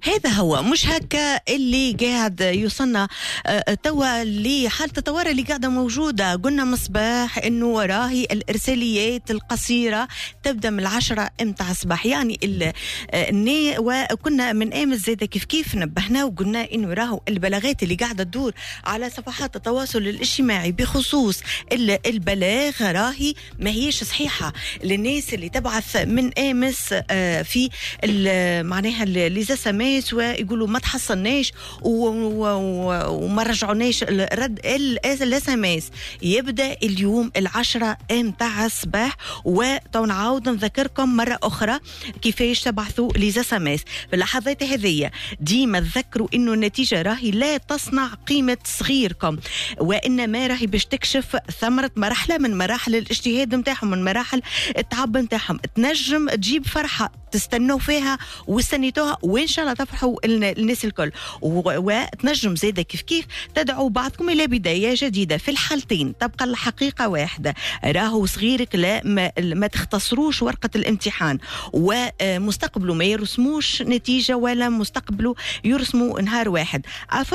هذا هو مش هكا اللي قاعد يوصلنا توا لحالة الطوارئ اللي قاعدة موجودة. قلنا مصباح انه راهي الارساليات القصيرة تبدا من 10 متاع الصباح، يعني وكنا من امس زاده كيف نبهنا وقلنا انه راهو البلاغات اللي قاعدة تدور على صفحات التواصل الاجتماعي بخصوص البلاغ راهي ما هيش صحيحة. للناس اللي تبعث من امس في معناها لي زسامات ويقولوا ما تحصلناش وما رجعوناش الرد. الاس ام اس يبدا اليوم 10 متاع الصباح، ونعاود نذكركم مره اخرى كيفاش تبعثوا لي زسامات في اللحظات هذه. ديما تذكروا انه النتيجه راهي لا تصنع قيمه صغيركم، وانما راهي باش تكشف ثمره مرحله من مراحل الاجتهاد نتاعهم، من مراحل التعب نتاعهم. تنجم تجيب فرحه تستنوا فيها واستنيتوها، وان شاء الله تفرحوا الناس الكل، وتنجم زاده كيف تدعوا بعضكم الى بدايه جديده. في الحالتين تبقى الحقيقه واحده، راهو صغيرك لا ما تختصروش ورقه الامتحان، ومستقبله ما يرسموش نتيجه ولا مستقبله يرسموا نهار واحد.